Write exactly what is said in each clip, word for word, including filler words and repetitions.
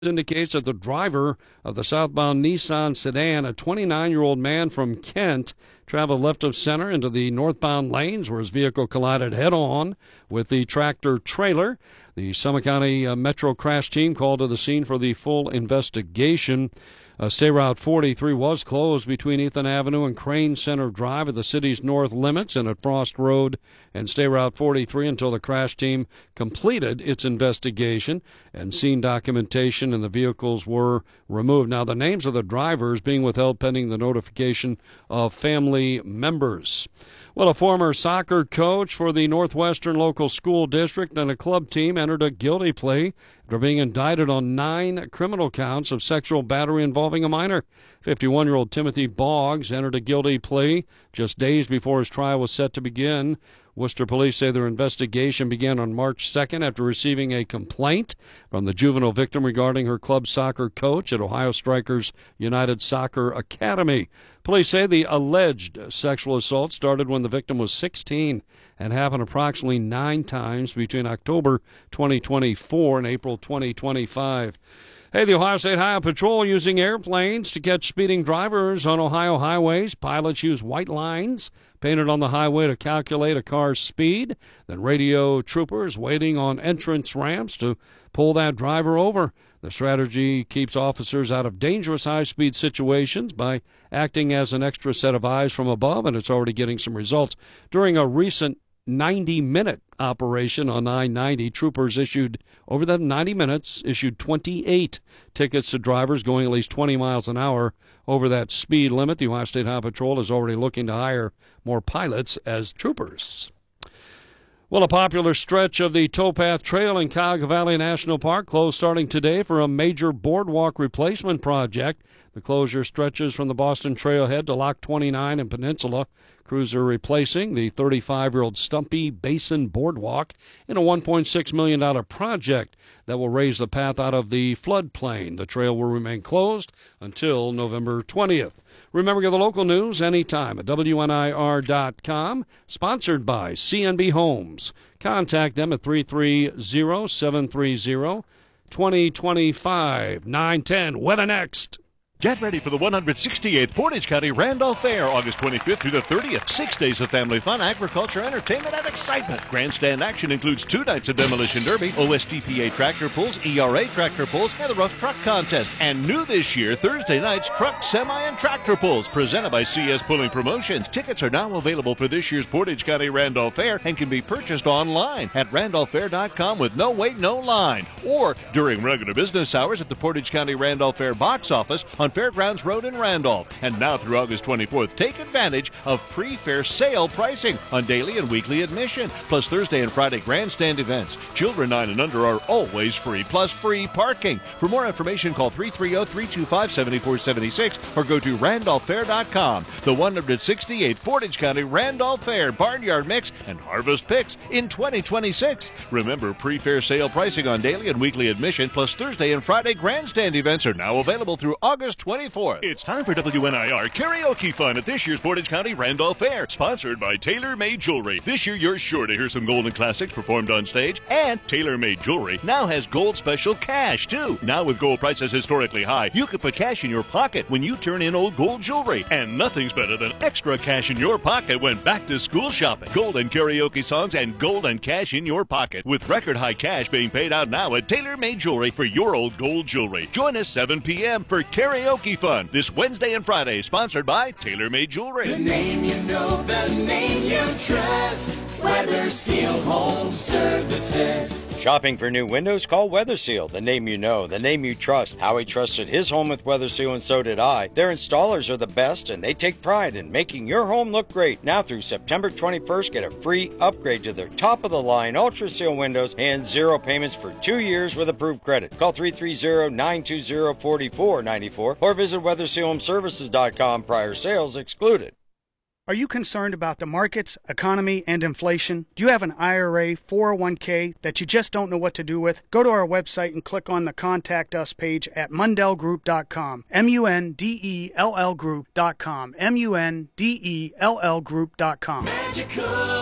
indicates that the driver of the southbound Nissan sedan, a twenty-nine-year-old man from Kent, traveled left of center into the northbound lanes where his vehicle collided head-on with the tractor trailer. The Summit County uh, Metro Crash Team called to the scene for the full investigation. Uh, State Route forty-three was closed between Ethan Avenue and Crane Center Drive at the city's north limits and at Frost Road and State Route forty-three until the crash team completed its investigation and scene documentation and the vehicles were removed. Now, the names of the drivers being withheld pending the notification of family members. Well, a former soccer coach for the Northwestern Local School District and a club team entered a guilty plea after being indicted on nine criminal counts of sexual battery involving a minor. fifty-one-year-old Timothy Boggs entered a guilty plea just days before his trial was set to begin. Worcester police say their investigation began on March second after receiving a complaint from the juvenile victim regarding her club soccer coach at Ohio Strikers United Soccer Academy. Police say the alleged sexual assault started when the victim was sixteen and happened approximately nine times between October twenty twenty-four and April twenty twenty-five. Hey, the Ohio State Highway Patrol using airplanes to catch speeding drivers on Ohio highways. Pilots use white lines painted on the highway to calculate a car's speed. Then radio troopers waiting on entrance ramps to pull that driver over. The strategy keeps officers out of dangerous high-speed situations by acting as an extra set of eyes from above, and it's already getting some results. During a recent ninety-minute operation on I ninety, troopers issued, over the ninety minutes, issued twenty-eight tickets to drivers going at least twenty miles an hour over that speed limit. The Ohio State Highway Patrol is already looking to hire more pilots as troopers. Well, a popular stretch of the Towpath Trail in Cuyahoga Valley National Park closed starting today for a major boardwalk replacement project. The closure stretches from the Boston Trailhead to Lock twenty-nine in Peninsula. Crews are replacing the thirty-five-year-old Stumpy Basin Boardwalk in a one point six million dollars project that will raise the path out of the floodplain. The trail will remain closed until November twentieth. Remember, get the local news anytime at W N I R dot com. Sponsored by C N B Homes. Contact them at three three zero, seven three zero, two zero two five. nine ten. Weather next. Get ready for the one hundred sixty-eighth Portage County Randolph Fair, August twenty-fifth through the thirtieth. Six days of family fun, agriculture, entertainment, and excitement. Grandstand action includes two nights of Demolition Derby, O S D P A tractor pulls, E R A tractor pulls, and the Rough Truck Contest. And new this year, Thursday nights, truck, semi, and tractor pulls, presented by C S Pulling Promotions. Tickets are now available for this year's Portage County Randolph Fair and can be purchased online at randolph fair dot com with no wait, no line. Or during regular business hours at the Portage County Randolph Fair box office on Fairgrounds Road in Randolph. And now through August twenty-fourth, take advantage of pre-fair sale pricing on daily and weekly admission, plus Thursday and Friday grandstand events. Children nine and under are always free, plus free parking. For more information, call three three zero, three two five, seven four seven six or go to randolph fair dot com. The one hundred sixty-eighth Portage County Randolph Fair Barnyard Mix and Harvest Picks in twenty twenty-six. Remember, pre-fair sale pricing on daily and weekly admission, plus Thursday and Friday grandstand events are now available through August twenty-fourth. It's time for W N I R karaoke fun at this year's Portage County Randolph Fair, sponsored by Tailor Made Jewelry. This year, you're sure to hear some golden classics performed on stage, and Tailor Made Jewelry now has gold special cash, too. Now with gold prices historically high, you can put cash in your pocket when you turn in old gold jewelry. And nothing's better than extra cash in your pocket when back to school shopping. Golden karaoke songs and golden cash in your pocket, with record high cash being paid out now at Tailor Made Jewelry for your old gold jewelry. Join us seven p.m. for karaoke fun this Wednesday and Friday, sponsored by Tailor Made Jewelry. The name you know, the name you trust, Weather Seal Home Services. Shopping for new windows? Call Weather Seal, the name you know, the name you trust. Howie trusted his home with Weather Seal, and so did I. Their installers are the best, and they take pride in making your home look great. Now through September twenty-first, get a free upgrade to their top-of-the-line Ultra Seal windows and zero payments for two years with approved credit. Call three three zero, nine two zero, four four nine four or visit weather seal home services dot com. Prior sales excluded. Are you concerned about the markets, economy, and inflation? Do you have an I R A, four oh one k that you just don't know what to do with? Go to our website and click on the Contact Us page at mundell group dot com. M U N D E L L group dot com. M U N D E L L group dot com. Magical practice.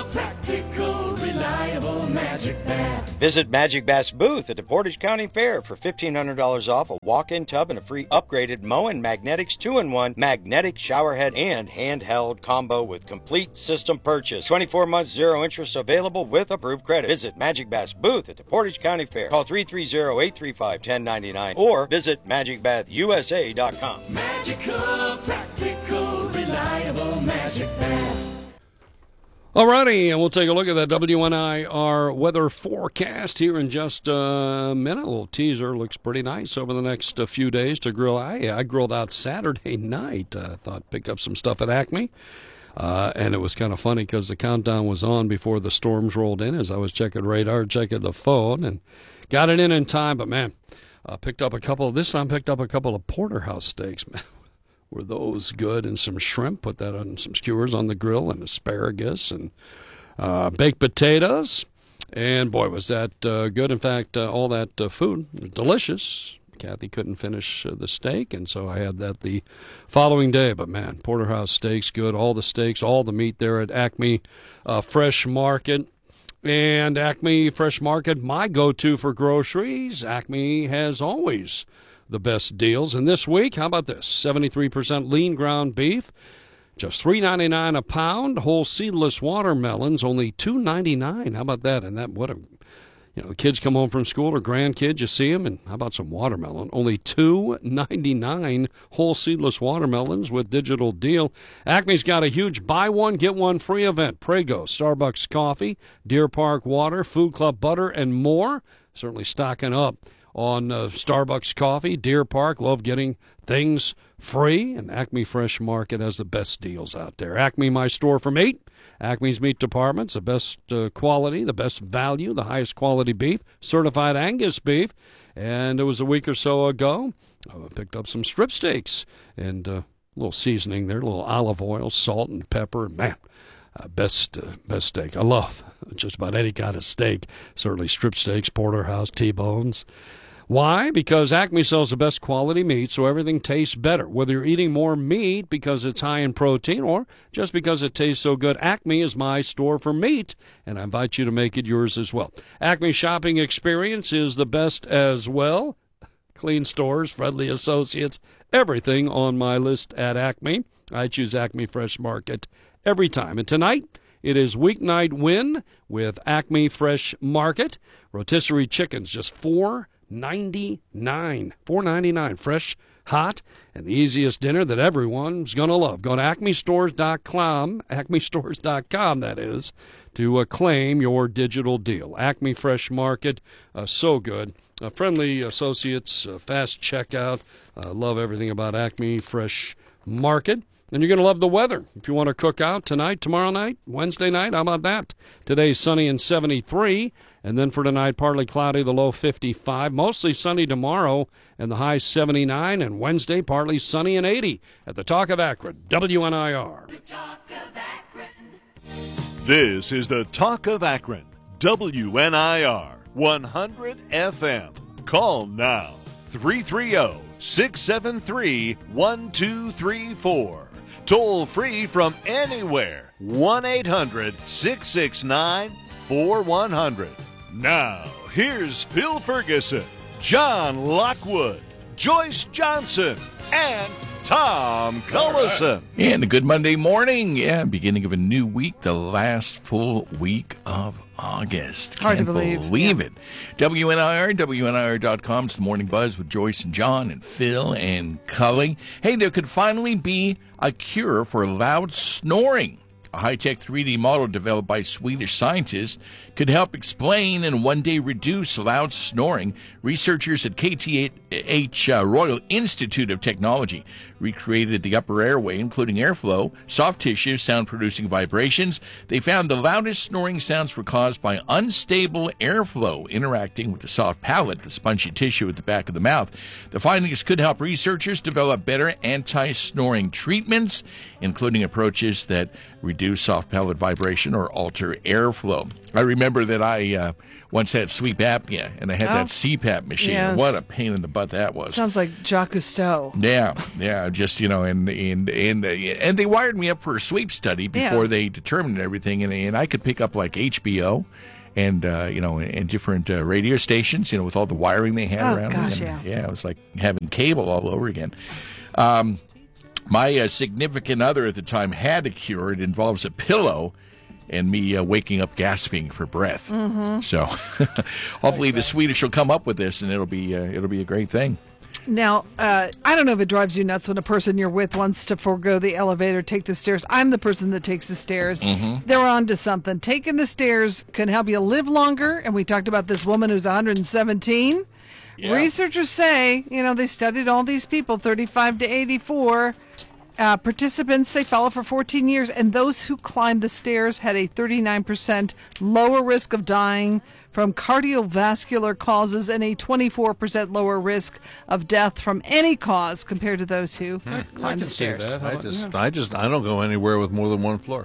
practical, reliable Magic Bath. Visit Magic Bath's booth at the Portage County Fair for fifteen hundred dollars off a walk-in tub and a free upgraded Moen Magnetics two in one magnetic showerhead and handheld combo with complete system purchase. twenty-four months zero interest available with approved credit. Visit Magic Bath's booth at the Portage County Fair. Call three three zero, eight three five, one zero nine nine or visit magic bath u s a dot com. Magical, practical, reliable Magic Bath. Alrighty, and we'll take a look at that W N I R weather forecast here in just a minute. A little teaser. Looks pretty nice over the next uh, few days to grill. I, I grilled out Saturday night. I uh, thought pick up some stuff at Acme. Uh, and it was kind of funny because the countdown was on before the storms rolled in as I was checking radar, checking the phone, and got it in in time. But, man, uh, picked up a couple. This time picked up a couple of porterhouse steaks, man. Were those good? And some shrimp. Put that on some skewers on the grill and asparagus and uh, baked potatoes. And, boy, was that uh, good. In fact, uh, all that uh, food was delicious. Kathy couldn't finish uh, the steak, and so I had that the following day. But, man, porterhouse steaks, good. All the steaks, all the meat there at Acme uh, Fresh Market. And Acme Fresh Market, my go-to for groceries. Acme has always the best deals. And this week, how about this? seventy-three percent lean ground beef, just three ninety-nine a pound. Whole seedless watermelons, only two ninety-nine. How about that? And that, what a, you know, the kids come home from school or grandkids, you see them, and how about some watermelon? Only two ninety-nine whole seedless watermelons with digital deal. Acme's got a huge buy one, get one free event. Prego, Starbucks coffee, Deer Park water, Food Club butter, and more. Certainly stocking up on uh, Starbucks coffee. Deer Park, love getting things free, and Acme Fresh Market has the best deals out there. Acme, my store for meat. Acme's Meat Department's the best uh, quality, the best value, the highest quality beef, certified Angus beef. And it was a week or so ago, I picked up some strip steaks and uh, a little seasoning there, a little olive oil, salt, and pepper. Man, uh, best uh, best steak. I love just about any kind of steak, certainly strip steaks, porterhouse, T-bones. Why? Because Acme sells the best quality meat, so everything tastes better. Whether you're eating more meat because it's high in protein or just because it tastes so good, Acme is my store for meat, and I invite you to make it yours as well. Acme shopping experience is the best as well. Clean stores, friendly associates, everything on my list at Acme. I choose Acme Fresh Market every time. And tonight, it is weeknight win with Acme Fresh Market. Rotisserie chickens, just four ninety-nine. four ninety-nine. Fresh, hot, and the easiest dinner that everyone's going to love. Go to acme stores dot com, acme stores dot com, that is, to uh, claim your digital deal. Acme Fresh Market, uh, so good. Uh, friendly associates, uh, fast checkout. Uh, love everything about Acme Fresh Market. And you're going to love the weather. If you want to cook out tonight, tomorrow night, Wednesday night, how about that? Today's sunny and seventy-three. And then for tonight, partly cloudy, the low fifty-five. Mostly sunny tomorrow, and the high seventy-nine. And Wednesday, partly sunny and eighty. At the Talk of Akron, W N I R. The Talk of Akron. This is the Talk of Akron, W N I R, one hundred F M. Call now, three three zero, six seven three, one two three four. Toll free from anywhere, one eight hundred, six six nine, four one zero zero. Now, here's Phil Ferguson, John Lockwood, Joyce Johnson, and Tom Cullison. And a good Monday morning. Yeah, beginning of a new week, the last full week of August. Hard Can't to believe. believe Yeah. it. W N I R, W N I R dot com. It's the Morning Buzz with Joyce and John and Phil and Cully. Hey, there could finally be a cure for loud snoring. A high-tech three D model developed by Swedish scientists could help explain and one day reduce loud snoring. Researchers at K T H uh, Royal Institute of Technology recreated the upper airway, including airflow, soft tissue, sound-producing vibrations. They found the loudest snoring sounds were caused by unstable airflow interacting with the soft palate, the spongy tissue at the back of the mouth. The findings could help researchers develop better anti-snoring treatments, including approaches that reduce soft palate vibration or alter airflow. I remember remember that I uh, once had sleep apnea, and I had Oh. that C PAP machine. Yes. What a pain in the butt that was. Sounds like Jacques Cousteau. Yeah, yeah, just, you know, and and and, uh, and they wired me up for a sleep study before Yeah. they determined everything, and, and I could pick up like H B O and, uh, you know, and different uh, radio stations, you know, with all the wiring they had Oh, around gosh, me. yeah. And, yeah, it was like having cable all over again. Um, my uh, significant other at the time had a cure. It involves a pillow and me uh, waking up gasping for breath. Mm-hmm. So hopefully the Swedish will come up with this, and it'll be uh, it'll be a great thing. Now, uh, I don't know if it drives you nuts when a person you're with wants to forego the elevator, take the stairs. I'm the person that takes the stairs. Mm-hmm. They're on to something. Taking the stairs can help you live longer. And we talked about this woman who's one hundred seventeen. Yeah. Researchers say, you know, they studied all these people, thirty-five to eighty-four. Uh, participants they followed for fourteen years, and those who climbed the stairs had a thirty-nine percent lower risk of dying from cardiovascular causes and a twenty-four percent lower risk of death from any cause compared to those who I climbed can the see stairs. that. I How- just, yeah. I just, I don't go anywhere with more than one floor.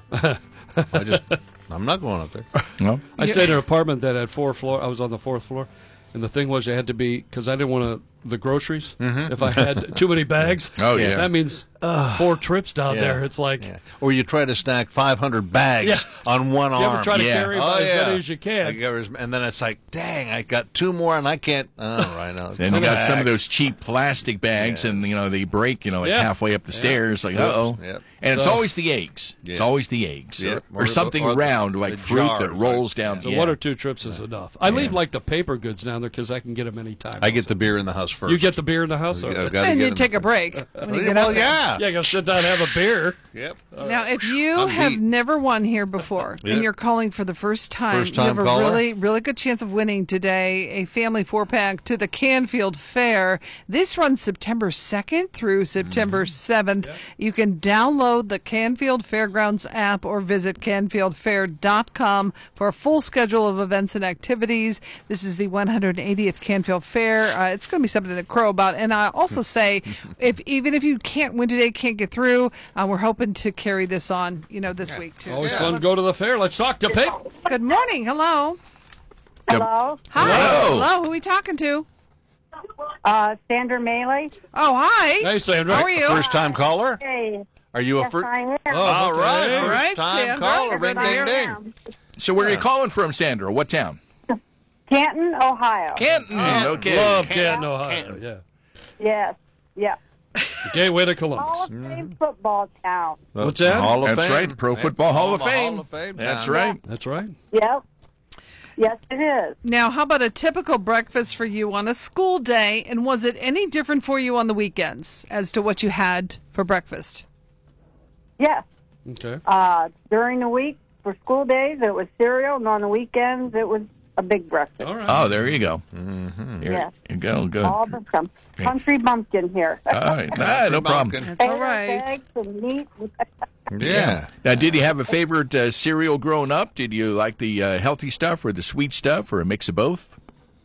I just, I'm not going up there. No? I stayed in an apartment that had four floor. I was on the fourth floor, and the thing was, you had to be because I didn't want to the groceries. If I had too many bags, Oh, yeah. that means four trips down Yeah. there. It's like Yeah. Or you try to stack five hundred bags Yeah. on one you arm. ever try to Yeah. carry Oh, about as yeah. many as you can. Like, there was- and then it's like, dang, I got two more and I can't. Oh, right now. And you got some of those cheap plastic bags, and you know they break, you know, like Yeah. halfway up the Yeah. stairs. Like, Yep. uh oh. Yep. And it's So- always the eggs. It's Yeah. always the eggs, or- Yep. or, Or the- something or the- round like the fruit jar, that rolls down. So yeah. one or two trips is enough. I leave Yeah. like the paper goods down there because I can get them anytime. I get also. the beer in the house first. You get the beer in the house. Or? Yeah, I've gotta And get you in take the- a break when you get well, up there. yeah. Yeah, you gotta sit down and have a beer. Yep. Now, if you I'm have beat. never won here before Yep. and you're calling for the first time, First you have time a caller. really, really good chance of winning today a family four pack to the Canfield Fair. This runs September second through September seventh. You can download the Canfield Fairgrounds app or visit canfield fair dot com for a full schedule of events and activities. This is the one hundred eightieth Canfield Fair. Uh, it's going to be something to crow about. And I also say, if even if you can't win today, can't get through, uh, we're hoping to carry this on, you know, this week too. Always So- fun to go to the fair. Let's talk to Pip. Good morning. Hello. Hello, Hi. Hello. Hello. Who are we talking to? uh, Sandra Maley. Oh, hi. Hey, Sandra. How are you? First time caller? Hey, Are you a yes, first? I am. Oh, All okay. right. All First right, time Sandra. caller. Ring, Everybody ding, ding. around. So where are you calling from, Sandra? What town? Canton, Ohio. Canton. Okay. Love Canton, Ohio. Yeah. Yes, yeah. Gateway to Hall Columbus. of Fame football town. What's that? Hall of That's Fame. right. Pro Football Hall of Oklahoma Fame. Hall of Fame. That's town. right. That's right. Yep. Yes, it is. Now, how about a typical breakfast for you on a school day? And was it any different for you on the weekends as to what you had for breakfast? Yes. Okay. Uh, during the week for school days, it was cereal, and on the weekends, it was a big breakfast. All right. Oh, there you go. Mm-hmm. Here Yes. you go. Good. All the some country bumpkin here. All right. Nah, no problem. That's all right. Eggs and meat. Yeah. Now, did you have a favorite uh, cereal growing up? Did you like the uh, healthy stuff or the sweet stuff or a mix of both?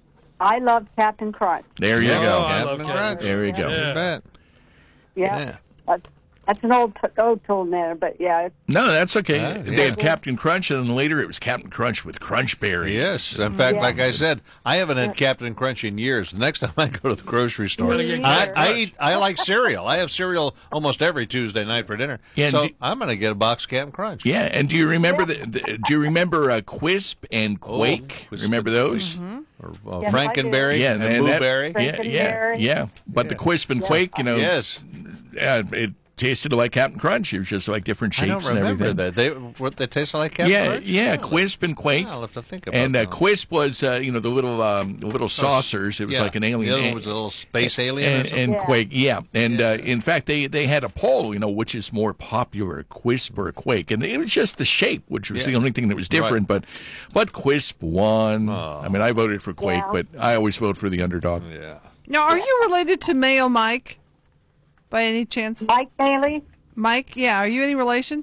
I love Captain Crunch. There you Oh, go. I love Captain Captain Crunch. There you go. Yeah. You bet. Yeah. Yeah. That's, that's an old, old told there, but yeah, it's No, that's okay. Yeah, they yeah. had Captain Crunch, and then later it was Captain Crunch with Crunch Berries. Yes. In fact, Yeah. like I said, I haven't had Captain Crunch in years. The next time I go to the grocery store, Gotta get I, Captain I Crunch. eat. I like cereal. I have cereal almost every Tuesday night for dinner. Yeah, so do- I'm going to get a box of Captain Crunch. Yeah, and do you remember the, the do you remember uh, Quisp and Oh, Quake? Quisp remember and- those? Or, uh, Yes, I do. Frankenberry Yeah, and and that- Blueberry. Yeah, yeah, Frankenberry. yeah. But the Quisp and Quake, you know, Yes. uh, it tasted like Captain Crunch. It was just like different I shapes don't and remember everything. that. They what they tasted like Captain Yeah, Crunch? yeah, Oh, Quisp and Quake. I'll have to think about And uh, that. Quisp was, uh, you know, the little um, little saucers. It was Yeah. like an alien. The other one was a little space alien. or And, something. and Yeah. Quake, yeah, and Uh, in fact, they they had a poll, you know, which is more popular, Quisp or Quake, and it was just the shape, which was Yeah. the only thing that was different. But but Quisp won. I mean, I voted for Quake, Yeah. but I always vote for the underdog. yeah. Now, are you related to Mayo Mike by any chance? Mike Bailey. Mike, yeah. Are you any relation?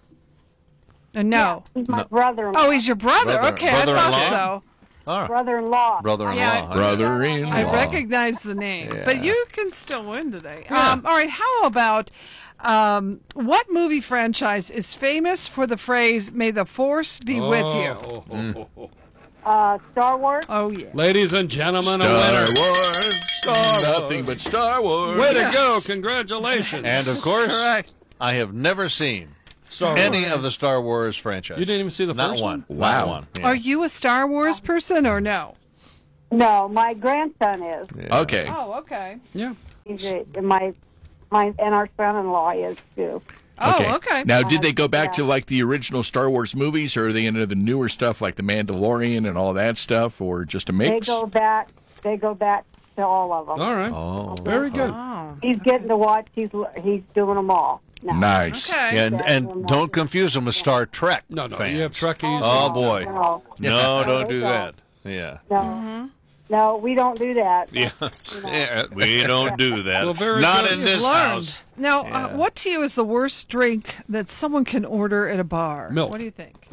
Uh, no. He's my brother-in-law. Oh, he's your brother. Brother- okay, I brother-in-law? thought so. All right. brother-in-law. Brother-in-law. Yeah. huh? Brother-in-law. I recognize the name, Yeah. but you can still win today. Um, all right, how about um, what movie franchise is famous for the phrase "May the Force be with you"? Oh, oh, oh, oh, Uh, Star Wars. Oh, yeah. Ladies and gentlemen, a Star winner. Wars. Star Nothing but Star Wars. Way to go. Congratulations. And of course, Correct. I have never seen Star any Wars. of the Star Wars franchise. You didn't even see the Not first one. one? Not Wow. one. Yeah. Are you a Star Wars person or no? No, my grandson is. Yeah. Okay. Oh, okay. Yeah. He's a, my, my, and our son-in-law is too. Oh, okay. Now, did they go back Yeah. to like the original Star Wars movies, or are they into the newer stuff like The Mandalorian and all that stuff, or just a They mix? go back. They go back to all of them. All right. Oh. Very good. Oh. He's getting to watch. He's he's doing them all. now. Nice. Okay. And, and don't confuse them with Star Trek No, no. fans. You have Trekkies. Oh, No, boy. No, No, No, don't they do don't. that. Yeah. no, no, we don't do that. Yeah. Yeah, we don't do that. Well, very Not good. in this Learned. house. Now, Yeah. uh, what to you is the worst drink that someone can order at a bar? Milk. What do you think?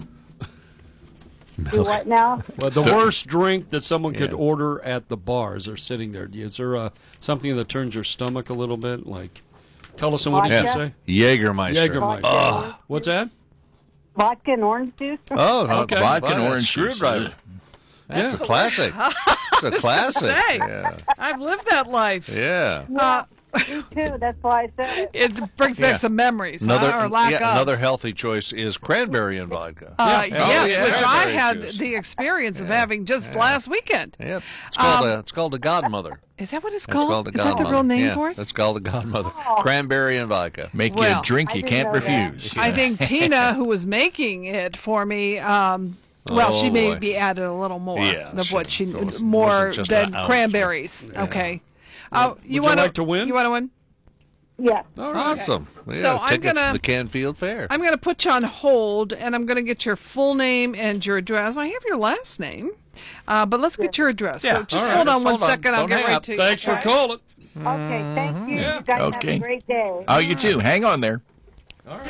Do what now? Well, the worst drink that someone could Yeah. order at the bar as they're sitting there. Is there uh, something that turns your stomach a little bit? Like, tell us, what did you Vodka? say? Jägermeister. Jägermeister. Oh, What's that? Vodka and orange juice. oh Okay. Vodka and Wow, orange juice. screwdriver. That's Yeah. a classic. It's a classic. say. Yeah. I've lived that life. Yeah. Uh, Me too. That's why I said it. it brings back Yeah. some memories, Another, huh? or lack yeah, of. another healthy choice is cranberry and vodka. Uh, Yeah. yes, Oh, yeah. which I Cranberry had juice. the experience of having just last weekend. Yep. It's called Um, a it's called a godmother. Is that what it's It's called? called a Is that godmother. the real name yeah, for it? It's called a godmother. Cranberry and vodka. Make you Well, a drink I you didn't can't know that. refuse. I think Tina, who was making it for me, um, well, she Oh, boy. maybe added a little more Yeah, of she- what she it wasn't- more wasn't just than an ounce. cranberries. Okay. Uh, Would you you want like to win? You want to win? Yes. All right. Awesome. Yeah, So I'm tickets gonna- to the Canfield Fair. I'm going to put you on hold, and I'm going to get your full name and your address. I have your last name, uh, but let's get your address. Yeah, So just all right. hold on Just one hold on. second. I'll Don't get hang right up. to you. Thanks for Okay? calling. Okay. Thank you. Yeah. You guys have Okay. a great day. Oh, you too. Hang on there.